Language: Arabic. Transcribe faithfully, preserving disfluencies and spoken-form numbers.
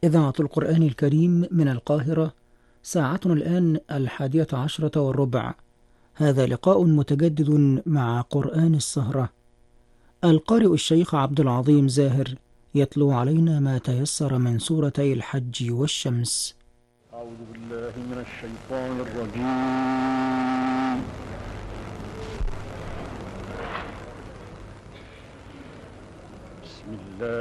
إذاعة القرآن الكريم من القاهرة. ساعتنا الآن الحادية عشرة والربع. هذا لقاء متجدد مع قرآن السهرة. القارئ الشيخ عبد العظيم زاهر يتلو علينا ما تيسر من سورتي الحج والشمس. أعوذ بالله من الشيطان الرجيم. بسم الله